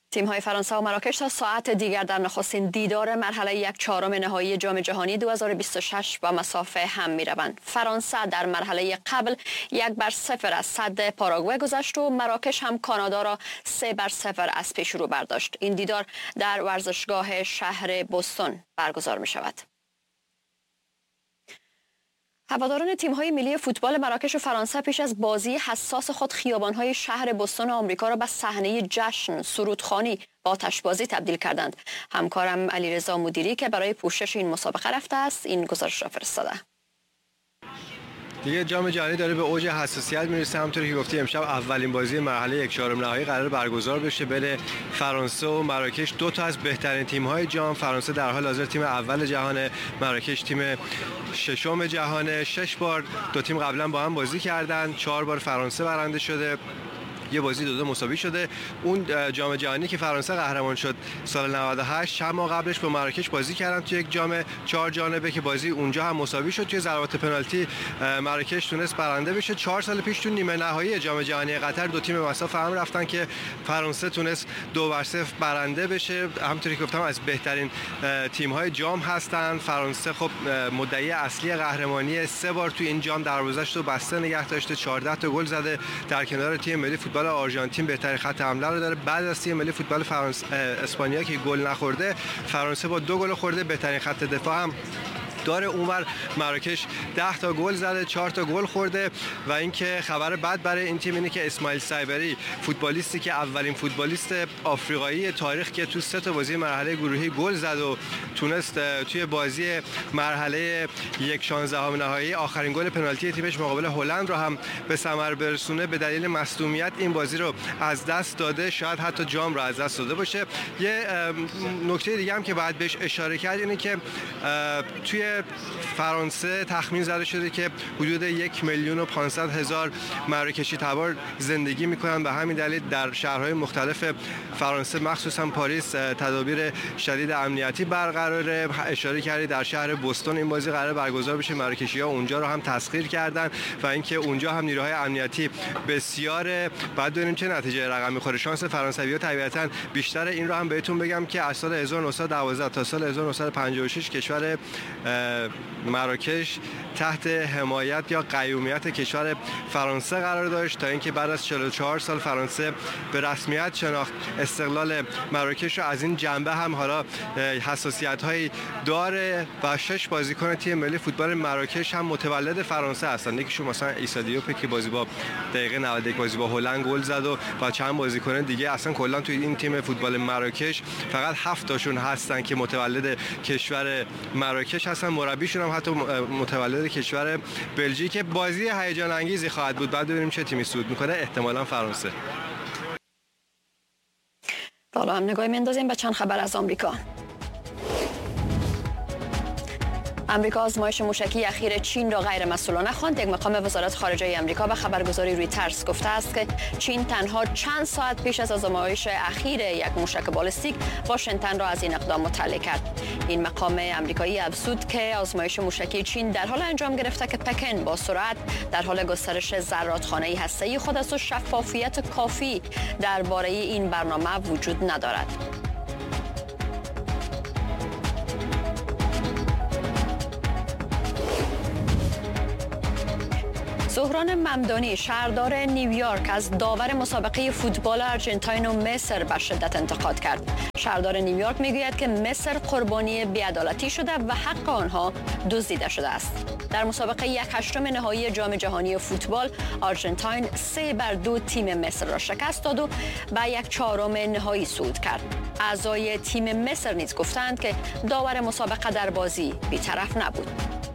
تیم‌های فرانسه و مراکش تا ساعت دیگر در نخستین دیدار مرحله 1/4 نهایی جام جهانی 2026 با مسافه هم می‌روند. فرانسه در مرحله قبل 1-0 از صد پاراگوئه گذشت و مراکش هم کانادا را 3-0 از پیش رو برداشت. این دیدار در ورزشگاه شهر بوستون برگزار می‌شود. هواداران تیم‌های ملی فوتبال مراکش و فرانسه پیش از بازی حساس خود خیابان‌های شهر بوستون آمریکا را به صحنه جشن، سرودخوانی و آتشبازی تبدیل کردند. همکارم علیرضا مدیری که برای پوشش این مسابقه رفته است، این گزارش را فرستاده. دیگه جام جهانی داره به اوج حساسیت میرسه. همونطوری که گفتی امشب اولین بازی مرحله 1/4 نهایی قرار برگزار بشه بین فرانسه و مراکش، دو تا از بهترین تیم‌های جام. فرانسه در حال حاضر تیم اول جهان، مراکش تیم ششم جهان. 6 بار دو تیم قبلا با هم بازی کردن، 4 بار فرانسه برنده شده، یه بازی 2-2 مساوی شده. اون جام جهانی که فرانسه قهرمان شد سال 98، چند ماه قبلش با مراکش بازی کردن توی یک جام 4 جانبه که بازی اونجا هم مساوی شد. توی ضربات پنالتی مراکش تونست برنده بشه. 4 سال پیش تو نیمه نهایی جام جهانی قطر دو تیم مساوی هم رفتن که فرانسه تونست 2-0 برنده بشه. همونطوری که گفتم از بهترین تیم‌های جام هستن. فرانسه خب مدعی اصلی قهرمانی، 3 بار تو این جام دروازه‌اش رو بسته نگه داشته، 14 تا گل زده. در کنار تیم ملی فوتبال آرژانتین بهترین خط حمله رو داره. بعد از تیم ملی فوتبال اسپانیا که گل نخورده، فرانسه با 2 گل خورده بهترین خط دفاع هم داره. اونور مراکش 10 تا گل زده، 4 تا گل خورده. و اینکه خبر بد برای این تیم اینه که اسماعیل سایبری، فوتبالیستی که اولین فوتبالیست آفریقایی تاریخ که تو 3 تا بازی مرحله گروهی گل زد و تونست توی بازی مرحله 1/16 نهایی آخرین گل پنالتی تیمش مقابل هلند رو هم به ثمر برسونه، به دلیل مصدومیت این بازی رو از دست داده، شاید حتی جام رو از دست داده باشه. یه نکته دیگه هم که باید بهش اشاره کرد اینه که توی فرانسه تخمین زده شده که حدود 1,500,000 مراکشی تبار زندگی میکنن. به همین دلیل در شهرهای مختلف فرانسه مخصوصا پاریس تدابیر شدید امنیتی برقراره. اشاره کردی در شهر بوستون این بازی قرار برگزار بشه، مراکشی‌ها اونجا رو هم تسخیر کردن و اینکه اونجا هم نیروهای امنیتی بسیاره. بعد ببینیم چه نتیجه رقم میخوره. شانس فرانسوی‌ها طبیعتاً بیشتر. این رو هم بهتون بگم که از سال 1912 تا سال 1956 کشور مراکش تحت حمایت یا قیومیت کشور فرانسه قرار داشت، تا اینکه بعد از 44 سال فرانسه به رسمیت شناخت استقلال مراکش رو. از این جنبه هم حالا حساسیت‌هایی داره و 6 بازیکن تیم ملی فوتبال مراکش هم متولد فرانسه هستن. یکیشون مثلا عیسی دیوپ که بازی با دقیقه 91 بازی با هلند گل زد و چند بازیکن دیگه. اصلا کلا توی این تیم فوتبال مراکش فقط 7 تاشون هستن که متولد کشور مراکش هستن. مربیشون هم حتی متولد کشور بلژیک. بازی هیجان انگیزی خواهد بود. بعد ببینیم چه تیمی صعود میکنه، احتمالاً فرانسه. حالا هم نگاهی میندازیم به چند خبر از آمریکا. امریکا آزمایش موشکی اخیر چین را غیر مسئولانه خواند. یک مقام وزارت خارجه آمریکا به خبرگزاری رویترز گفته است که چین تنها چند ساعت پیش از آزمایش اخیر یک موشک بالستیک واشنگتن را از این اقدام مطلع کرد. این مقام آمریکایی افزود که آزمایش موشکی چین در حال انجام گرفته که پکن با سرعت در حال گسترش زرادخانه هسته‌ای خود است و شفافیت کافی درباره این برنامه وجود ندارد. سهران ممدانی، شهردار نیویورک، از داور مسابقه فوتبال آرژانتین و مصر به شدت انتقاد کرد. شهردار نیویورک میگوید که مصر قربانی بی‌عدالتی شده و حق آنها دزدیده شده است. در مسابقه 1/8 نهایی جام جهانی فوتبال، آرژانتین 3-2 تیم مصر را شکست داد و به 1/4 نهایی صعود کرد. اعضای تیم مصر نیز گفتند که داور مسابقه در بازی بی‌طرف نبود.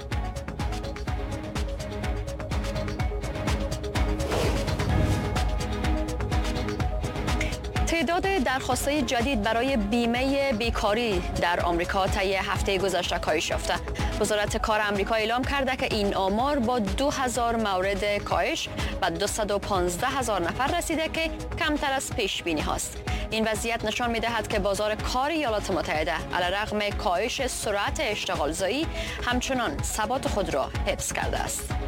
تعداد درخواست‌های جدید برای بیمه بیکاری در آمریکا طی هفته گذشته کاهش یافته. وزارت کار آمریکا اعلام کرده که این آمار با 2000 مورد کاهش و 215,000 نفر رسیده که کمتر از پیش بینی هاست. این وضعیت نشان می‌دهد که بازار کار ایالات متحده علیرغم کاهش سرعت اشتغالزایی همچنان ثبات خود را حفظ کرده است.